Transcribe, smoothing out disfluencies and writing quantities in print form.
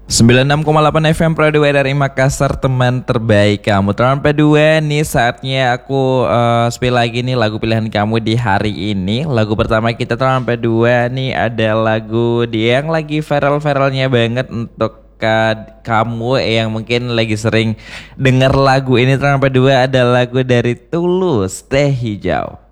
96,8 FM Pro 2 dari Makassar, teman terbaik kamu. Teman P2, nih saatnya aku spill lagi nih lagu pilihan kamu di hari ini. Lagu pertama kita teman P2 nih ada lagu dia yang lagi viral-viralnya banget untuk kamu yang mungkin lagi sering denger lagu ini. Teman P2 ada lagu dari Tulus, Teh Hijau.